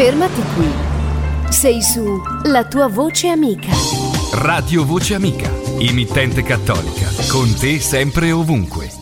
Fermati qui. Sei su La tua voce amica. Radio Voce Amica, emittente cattolica, con te sempre e ovunque.